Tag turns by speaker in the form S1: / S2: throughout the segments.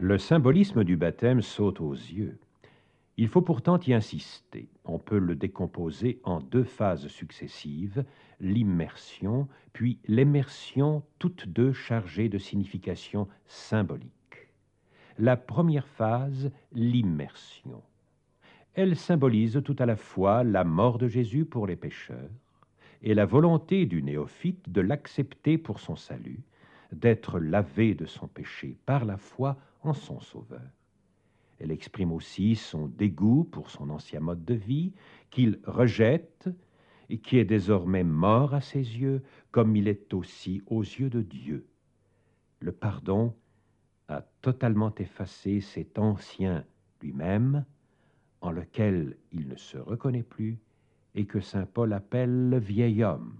S1: Le symbolisme du baptême saute aux yeux. Il faut pourtant y insister. On peut le décomposer en deux phases successives, l'immersion, puis l'émersion, toutes deux chargées de signification symbolique. La première phase, l'immersion. Elle symbolise tout à la fois la mort de Jésus pour les pécheurs et la volonté du néophyte de l'accepter pour son salut, d'être lavé de son péché par la foi en son Sauveur. Elle exprime aussi son dégoût pour son ancien mode de vie, qu'il rejette et qui est désormais mort à ses yeux, comme il est aussi aux yeux de Dieu. Le pardon a totalement effacé cet ancien lui-même, en lequel il ne se reconnaît plus et que saint Paul appelle le vieil homme.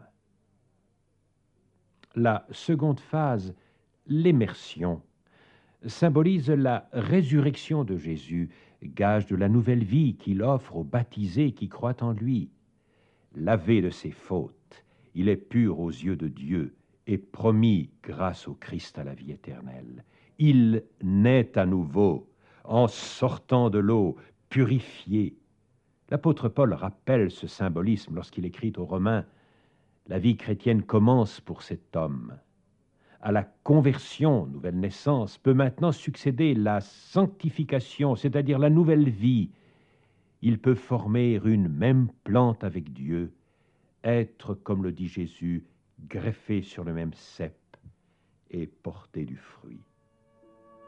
S1: La seconde phase, l'immersion, symbolise la résurrection de Jésus, gage de la nouvelle vie qu'il offre aux baptisés qui croient en lui. Lavé de ses fautes, il est pur aux yeux de Dieu et promis grâce au Christ à la vie éternelle. Il naît à nouveau en sortant de l'eau, purifié. L'apôtre Paul rappelle ce symbolisme lorsqu'il écrit aux Romains: « La vie chrétienne commence pour cet homme. » À la conversion, nouvelle naissance, peut maintenant succéder la sanctification, c'est-à-dire la nouvelle vie. Il peut former une même plante avec Dieu, être, comme le dit Jésus, greffé sur le même cep et porter du fruit.